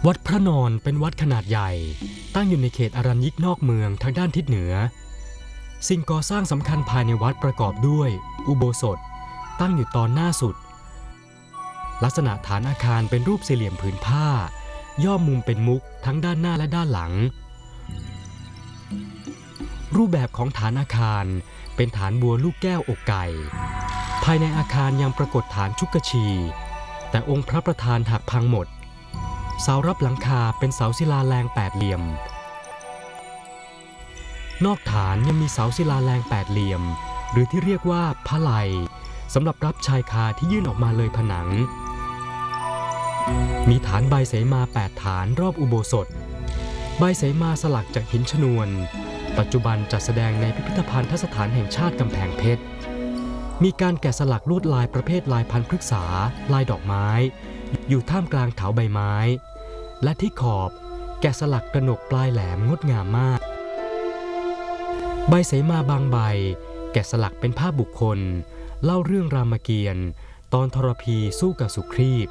วัดพระนอนเป็นวัดขนาดใหญ่ตั้งอยู่ในเขตอรัญญิกนอกเมืองทางด้านทิศเหนือสิ่งก่อสร้างสำคัญภายในวัดประกอบด้วยอุโบสถตั้งอยู่ตอนหน้าสุดลักษณะฐานอาคารเป็นรูปสี่เหลี่ยมผืนผ้าย่อมุมเป็นมุกทั้งด้านหน้าและด้านหลังรูปแบบของฐานอาคารเป็นฐานบัวลูกแก้วอกไก่ภายในอาคารยังปรากฏฐานชุกชีแต่องค์พระประธานหักพังหมดเสารับหลังคาเป็นเสาศิลาแรงแปดเหลี่ยมนอกฐานยังมีเสาศิลาแรงแปดเหลี่ยมหรือที่เรียกว่าพะไลสำหรับรับชายคาที่ยื่นออกมาเลยผนังมีฐานใบเสมา8ฐานรอบอุโบสถใบเสมาสลักจากหินชนวนปัจจุบันจัดแสดงในพิพิธภัณฑสถานแห่งชาติกำแพงเพชรมีการแกะสลักลวดลายประเภทลายพันธุ์พฤกษาลายดอกไม้อยู่ท่ามกลางเถาใบไม้และที่ขอบแกะสลักกระหนกปลายแหลมงดงามมากใบเสมาบางใบแกะสลักเป็นภาพบุคคลเล่าเรื่องรามเกียรติ์ตอนทรพีสู้กับสุครีพ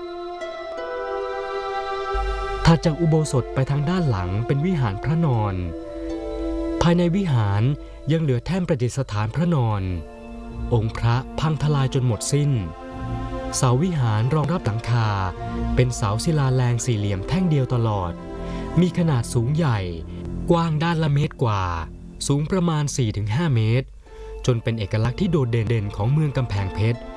ถัดจากอุโบสถไปทางด้านหลังเป็นวิหารพระนอนภายในวิหารยังเหลือแท่นประดิษฐานพระนอนองค์พระพังทลายจนหมดสิ้นเสาวิหารรองรับหลังคาเป็นเสาศิลาแรงสี่เหลี่ยมแท่งเดียวตลอดมีขนาดสูงใหญ่กว้างด้านละเมตรกว่าสูงประมาณ 4-5 เมตรจนเป็นเอกลักษณ์ที่โดดเด่นของเมืองกำแพงเพชร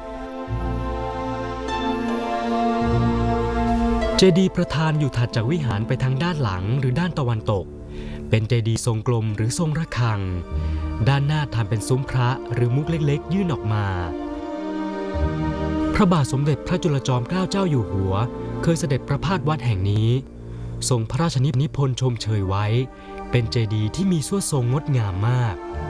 เจดีย์ประธานอยู่ถัดจากวิหารไปทางด้านหลังหรือด้านตะวันตกเป็นเจดีย์ทรงกลมหรือทรงระฆังด้านหน้าทำเป็นซุ้มพระหรือมุกเล็กๆยื่นออกมาพระบาทสมเด็จพระจุลจอมเกล้าเจ้าอยู่หัวเคยเสด็จประพาสวัดแห่งนี้ทรงพระราชนิพนธ์ชมเชยไว้เป็นเจดีย์ที่มีสวดทรงงดงามมาก